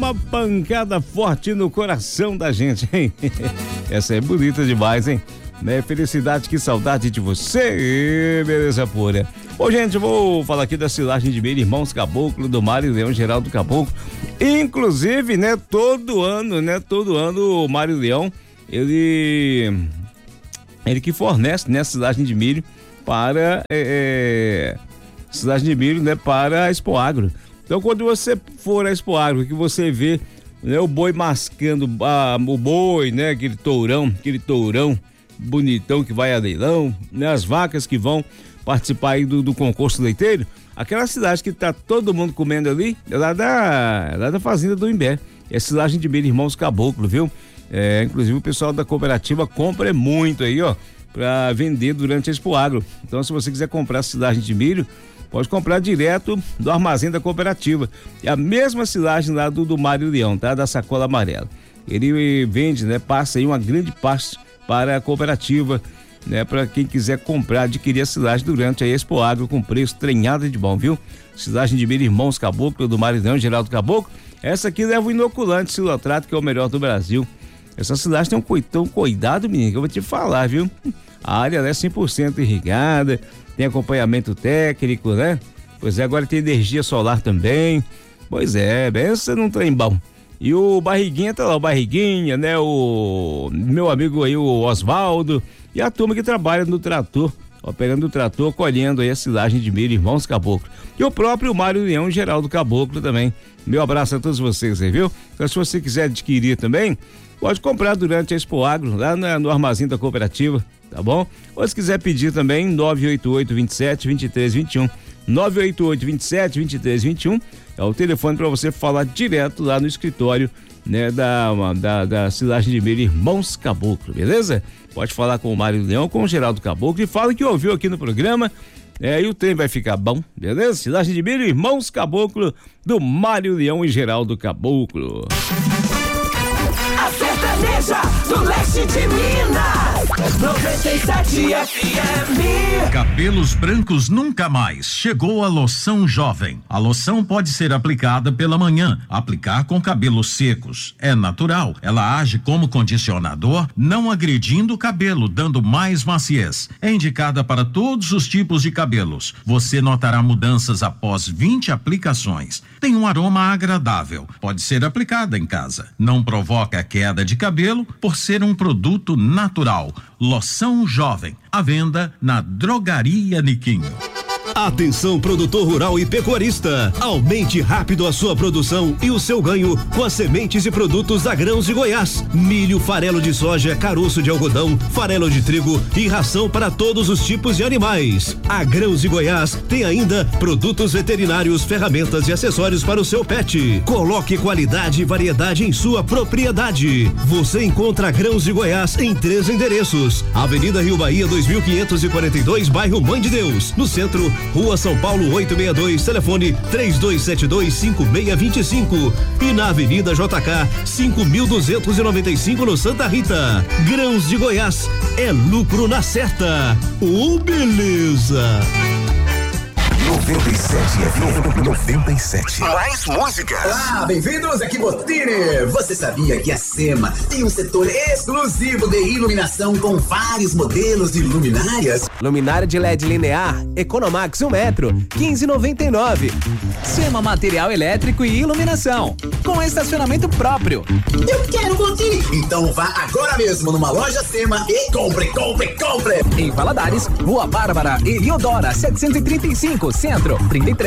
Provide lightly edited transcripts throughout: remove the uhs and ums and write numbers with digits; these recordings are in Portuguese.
uma pancada forte no coração da gente, hein? Essa é bonita demais, hein? Né? Felicidade, que saudade de você, beleza pura. Bom, gente, eu vou falar aqui da silagem de milho Irmãos Caboclo, do Mário Leão Geraldo Caboclo. Inclusive, né, todo ano o Mário Leão, ele que fornece, né, silagem de milho para silagem de milho, né, para a Expoagro. Então, quando você for à Expoagro, que você vê, né, o boi mascando, o boi, né, aquele tourão bonitão que vai a leilão, né, as vacas que vão participar aí do concurso leiteiro, aquela silagem que tá todo mundo comendo ali, é lá da fazenda do Imbé. É silagem de milho Irmãos Caboclo, viu? Inclusive o pessoal da cooperativa compra muito aí, ó, pra vender durante a Expoagro. Então, se você quiser comprar silagem de milho, pode comprar direto do armazém da cooperativa. É a mesma silagem lá do Mário Leão, tá? Da sacola amarela. Ele vende, né? Passa aí uma grande parte para a cooperativa, né? Para quem quiser comprar, adquirir a silagem durante a Expoagro com preço treinado de bom, viu? Silagem de milho Irmãos Caboclo, do Mário Leão Geraldo Caboclo. Essa aqui leva o inoculante Silotrato, que é o melhor do Brasil. Essa silagem tem um cuidado, menino, que eu vou te falar, viu? A área é 100% irrigada, tem acompanhamento técnico, né? Pois é, agora tem energia solar também. Pois é, benção num trem bom. E o Barriguinha tá lá, o Barriguinha, né? O meu amigo aí, o Osvaldo, e a turma que trabalha no trator, operando o trator, colhendo aí a silagem de milho Irmãos Caboclo. E o próprio Mário Leão Geraldo Caboclo também. Meu abraço a todos vocês aí, viu? Então, se você quiser adquirir também, pode comprar durante a Expoagro, lá no armazém da cooperativa, tá bom? Ou se quiser pedir também, 988-27-2321. 988-27-2321 é o telefone para você falar direto lá no escritório, né, da silagem de milho Irmãos Caboclo, beleza? Pode falar com o Mário Leão, com o Geraldo Caboclo, e fala que ouviu aqui no programa, e o trem vai ficar bom, beleza? Silagem de milho Irmãos Caboclo, do Mário Leão e Geraldo Caboclo. A sertaneja do leste de Minas, 97 FM. Cabelos brancos nunca mais. Chegou a loção jovem. A loção pode ser aplicada pela manhã. Aplicar com cabelos secos. É natural. Ela age como condicionador, não agredindo o cabelo, dando mais maciez. É indicada para todos os tipos de cabelos. Você notará mudanças após 20 aplicações. Tem um aroma agradável. Pode ser aplicada em casa. Não provoca queda de cabelo por ser um produto natural. Loção jovem, à venda na Drogaria Niquinho. Atenção, produtor rural e pecuarista, aumente rápido a sua produção e o seu ganho com as sementes e produtos da Grãos de Goiás. Milho, farelo de soja, caroço de algodão, farelo de trigo e ração para todos os tipos de animais. A Grãos de Goiás tem ainda produtos veterinários, ferramentas e acessórios para o seu pet. Coloque qualidade e variedade em sua propriedade. Você encontra a Grãos de Goiás em 3 endereços: Avenida Rio Bahia 2542, bairro Mãe de Deus, no centro, Rua São Paulo 862, telefone 3272-5625, e na Avenida JK 5295, no Santa Rita. Grãos de Goiás, é lucro na certa. Beleza. 97 FM 97. Mais músicas. Olá, bem-vindos aqui, Botini. Você sabia que a SEMA tem um setor exclusivo de iluminação com vários modelos de luminárias? Luminária de LED linear, Economax 1 metro, 15,99. SEMA Material Elétrico e Iluminação, com estacionamento próprio. Eu quero, Botini. Então vá agora mesmo numa loja SEMA e compre. Em Valadares, Rua Bárbara Eliodora 735, Centro,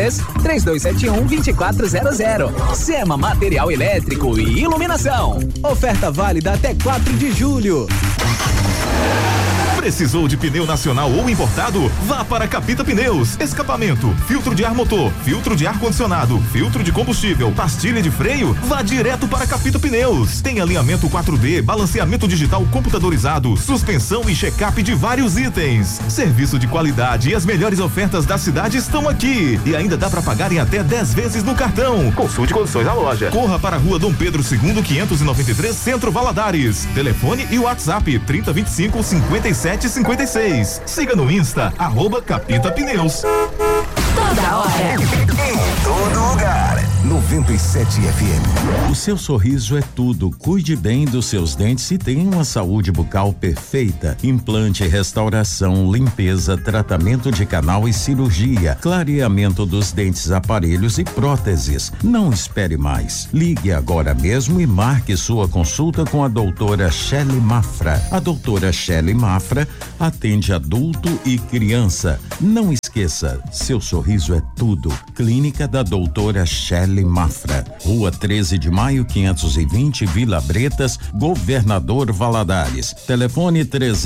33-3271-2400. SEMA Material Elétrico e Iluminação. Oferta válida até 4 de julho. Precisou de pneu nacional ou importado? Vá para Capita Pneus. Escapamento, filtro de ar motor, filtro de ar condicionado, filtro de combustível, pastilha de freio? Vá direto para Capita Pneus. Tem alinhamento 4D, balanceamento digital computadorizado, suspensão e check-up de vários itens. Serviço de qualidade e as melhores ofertas da cidade estão aqui. E ainda dá para pagar em até 10 vezes no cartão. Consulte condições na loja. Corra para a Rua Dom Pedro II, 593, Centro Valadares. Telefone e WhatsApp 3025-5756. Siga no Insta, @Capita Pneus. Toda hora. Em todo lugar. 97 FM. O seu sorriso é tudo. Cuide bem dos seus dentes e tenha uma saúde bucal perfeita. Implante, restauração, limpeza, tratamento de canal e cirurgia, clareamento dos dentes, aparelhos e próteses. Não espere mais. Ligue agora mesmo e marque sua consulta com a doutora Shelly Mafra. A doutora Shelly Mafra atende adulto e criança. Não esqueça, seu sorriso é tudo. Clínica da doutora Shelly Mafra. Rua 13 de Maio, 520, Vila Bretas, Governador Valadares. Telefone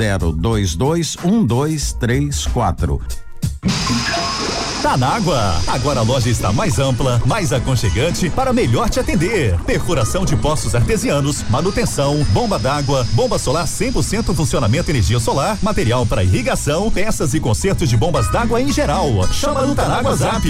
30221234. Tanágua. Agora a loja está mais ampla, mais aconchegante para melhor te atender. Perfuração de poços artesianos, manutenção, bomba d'água, bomba solar 100% funcionamento energia solar, material para irrigação, peças e consertos de bombas d'água em geral. Chama no Tanágua Zap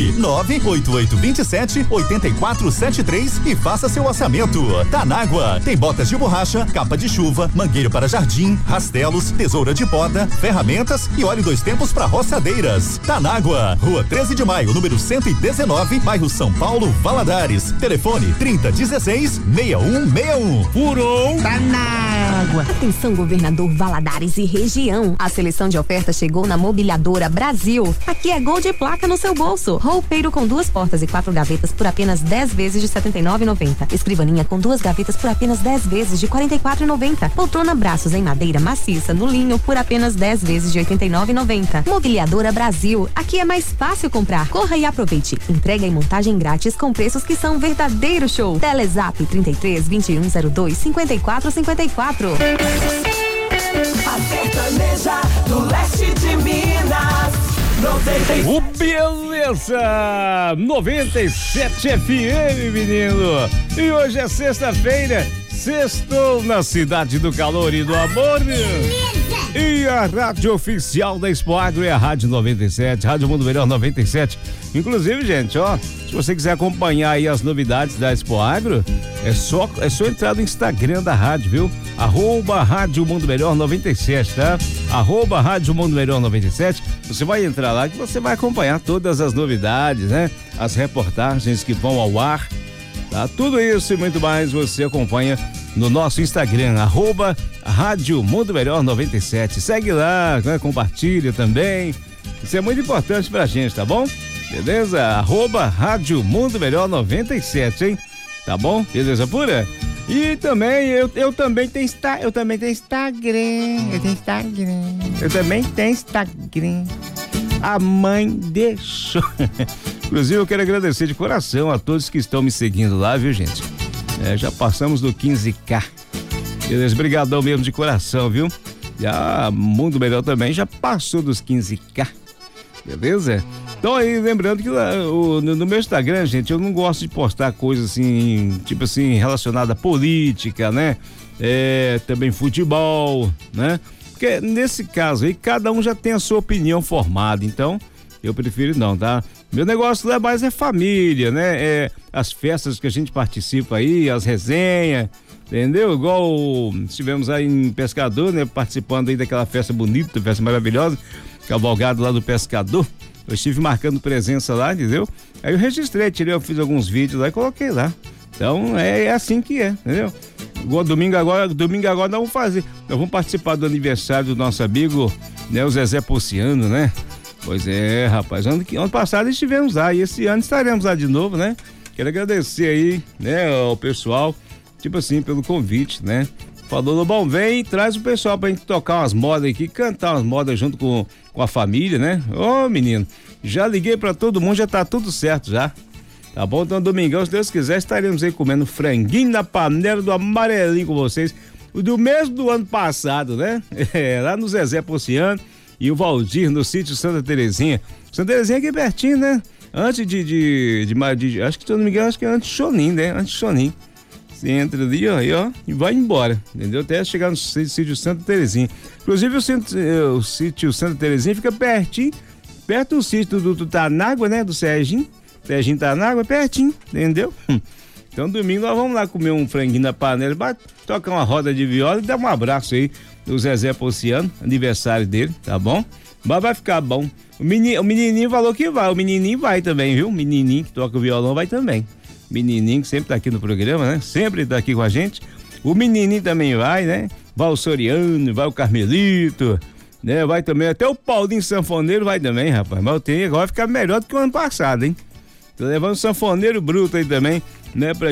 98827-8473 e faça seu orçamento. Tanágua tem botas de borracha, capa de chuva, mangueiro para jardim, rastelos, tesoura de poda, ferramentas e óleo 2 tempos para roçadeiras. Tanágua, Rua 13 de Maio, número 119, bairro São Paulo, Valadares. Telefone 3016-6161. Furou. Tá na água. Atenção, governador Valadares e região. A seleção de ofertas chegou na Mobiliadora Brasil. Aqui é gol de placa no seu bolso. Roupeiro com 2 portas e 4 gavetas por apenas 10 vezes de R$ 79,90. Escrivaninha com 2 gavetas por apenas 10 vezes de R$ 44,90. Poltrona braços em madeira maciça no linho por apenas 10 vezes de R$ 89,90. Mobiliadora Brasil. Aqui é mais fácil comprar. Corra e aproveite. Entrega e montagem grátis com preços que são verdadeiro show. Telezap 33 2102 5454. A sertaneja do leste de Minas. O Beleza 97 FM, menino. E hoje é sexta-feira. Sextou na cidade do calor e do amor. E a rádio oficial da Expo Agro é a Rádio 97, Rádio Mundo Melhor 97. Inclusive, gente, ó, se você quiser acompanhar aí as novidades da Expo Agro, é só entrar no Instagram da rádio, viu? @Rádio Mundo Melhor 97, tá? @Rádio Mundo Melhor 97. Você vai entrar lá que você vai acompanhar todas as novidades, né? As reportagens que vão ao ar, tá? Tudo isso e muito mais você acompanha no nosso Instagram, @Rádio Mundo Melhor 97. Segue lá, né? Compartilha também. Isso é muito importante pra gente, tá bom? Beleza? @Rádio Mundo Melhor 97, hein? Tá bom? Beleza pura? E também, eu também tenho Instagram. Eu também tenho Instagram. A mãe deixou. Inclusive, eu quero agradecer de coração a todos que estão me seguindo lá, viu, gente? Já passamos do 15K. Beleza? Obrigadão mesmo de coração, viu? Já Mundo Melhor também já passou dos 15K. Beleza? Então aí, lembrando que no meu Instagram, gente, eu não gosto de postar coisas assim, tipo assim, relacionada à política, né? Também futebol, né? Porque nesse caso aí, cada um já tem a sua opinião formada, então eu prefiro não, tá? Meu negócio lá mais é família, né? As festas que a gente participa aí, as resenhas, entendeu? Igual estivemos aí em Pescador, né? Participando aí daquela festa bonita, festa maravilhosa, cavalgado lá do Pescador. Eu estive marcando presença lá, entendeu? Aí eu registrei, eu fiz alguns vídeos lá e coloquei lá. Então é assim que é, entendeu? Igual domingo agora nós vamos fazer. Nós vamos participar do aniversário do nosso amigo, né? O Zezé Pociano, né? Pois é, rapaz. Ano passado estivemos lá e esse ano estaremos lá de novo, né? Quero agradecer aí, né, ao pessoal, tipo assim, pelo convite, né? Falou, Lobão, vem e traz o pessoal pra gente tocar umas modas aqui, cantar umas modas junto com a família, né? Ô, menino, já liguei pra todo mundo, já tá tudo certo já. Tá bom? Então, domingão, se Deus quiser, estaremos aí comendo franguinho na panela do amarelinho com vocês. O do mesmo do ano passado, né? Lá no Zezé Pociano e o Valdir no sítio Santa Terezinha. Santa Terezinha aqui pertinho, né? Antes de acho que, se eu não me engano, acho que é antes de Chonim, né? Antes de Chonim. Você entra ali, ó, e vai embora, entendeu? Até chegar no sítio Santa Terezinha. Inclusive, o sítio Santa Terezinha fica pertinho, perto do sítio do Tanágua, né? Do Serginho. Serginho Tanágua, pertinho, entendeu? Então, domingo nós vamos lá comer um franguinho na panela, tocar uma roda de viola e dar um abraço aí do Zezé Pociano, aniversário dele, tá bom? Mas vai ficar bom. O menininho falou que vai, o menininho vai também, viu? O menininho que toca o violão vai também. Menininho que sempre tá aqui no programa, né? Sempre tá aqui com a gente. O menininho também vai, né? Vai o Soriano, vai o Carmelito, né? Vai também, até o Paulinho Sanfoneiro vai também, rapaz. Mas o trem agora vai ficar melhor do que o ano passado, hein? Tô levando o Sanfoneiro Bruto aí também, né? Pra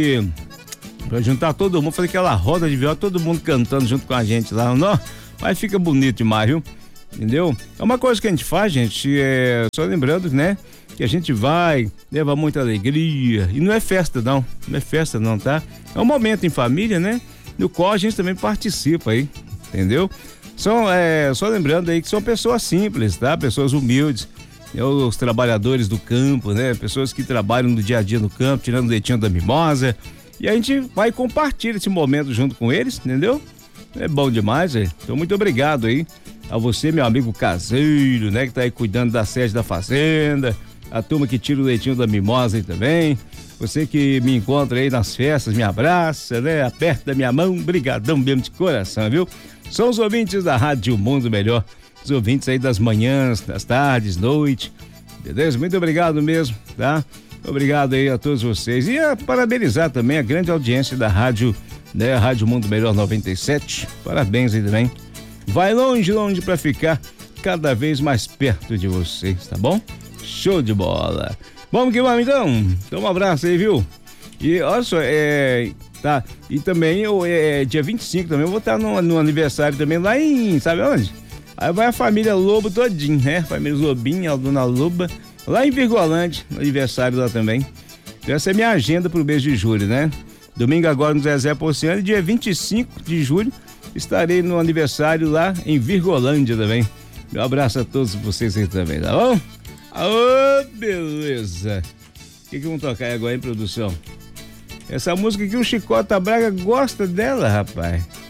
juntar todo mundo, fazer aquela roda de viola, todo mundo cantando junto com a gente lá, não? Mas fica bonito demais, viu? Entendeu? É uma coisa que a gente faz, gente, só lembrando, né? Que a gente vai, leva muita alegria, e não é festa não, tá? É um momento em família, né? No qual a gente também participa aí, entendeu? Só lembrando aí que são pessoas simples, tá? Pessoas humildes, os trabalhadores do campo, né? Pessoas que trabalham no dia a dia no campo, tirando o leitinho da mimosa, e a gente vai compartilhar esse momento junto com eles, entendeu? É bom demais, então muito obrigado aí a você, meu amigo caseiro, né? Que tá aí cuidando da sede da fazenda, a turma que tira o leitinho da mimosa aí também, você que me encontra aí nas festas, me abraça, né? Aperta minha mão, brigadão mesmo de coração, viu? São os ouvintes da Rádio Mundo Melhor, os ouvintes aí das manhãs, das tardes, noite, beleza? Muito obrigado mesmo, tá? Obrigado aí a todos vocês e parabenizar também a grande audiência da rádio, né? A Rádio Mundo Melhor 97, parabéns aí também. Vai longe pra ficar cada vez mais perto de vocês, tá bom? Show de bola. Vamos que vamos então? Então um abraço aí, viu? E olha só, tá, e também dia 25 também eu vou estar no aniversário também lá em, sabe onde? Aí vai a família Lobo todinho, né? Família Lobinha, a Dona Loba, lá em Virgolândia, no aniversário lá também. Então essa é minha agenda pro mês de julho, né? Domingo agora no Zezé Porciano, dia 25 de julho estarei no aniversário lá em Virgolândia também. Meu abraço a todos vocês aí também, tá bom? Aô, beleza. O que vamos tocar aí agora, hein, produção? Essa música aqui o Chicota Braga gosta dela, rapaz.